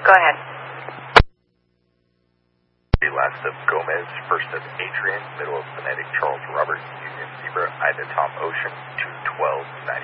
Go ahead. Last of Gomez, first of Adrian, middle of Phonetic Charles Robert, Union Zebra, Ida Tom Ocean, 21290.